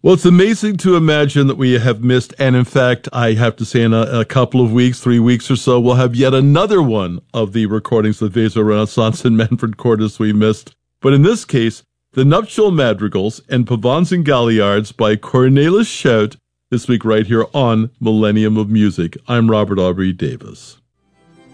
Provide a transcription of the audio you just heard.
Well, it's amazing to imagine that we have missed, and in fact, I have to say in a couple of weeks, 3 weeks or so, we'll have yet another one of the recordings of Vaso Renaissance and Manfred Cordes we missed. But in this case, the Nuptial Madrigals and Pavans and Galliards by Cornelis Schout, this week right here on Millennium of Music. I'm Robert Aubrey Davis.